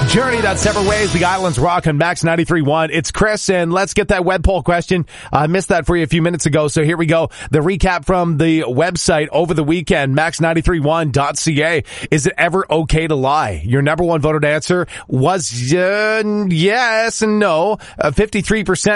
Journey, that's Separate Ways, the Islands Rock on Max 93.1. It's Chris, and let's get that web poll question. I missed that for you a few minutes ago, so here we go. The recap from the website over the weekend, max931.ca. Is it ever okay to lie? Your number one voted answer was yes and no. 53%